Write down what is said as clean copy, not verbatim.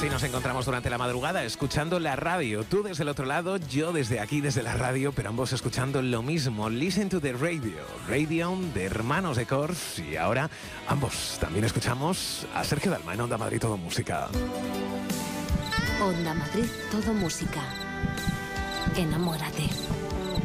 Así nos encontramos durante la madrugada, escuchando la radio. Tú desde el otro lado, yo desde aquí, desde la radio, pero ambos escuchando lo mismo. Listen to the radio. Radio de Hermanos de Corrs. Y ahora, ambos también escuchamos a Sergio Dalma en Onda Madrid Todo Música. Onda Madrid Todo Música. Enamórate.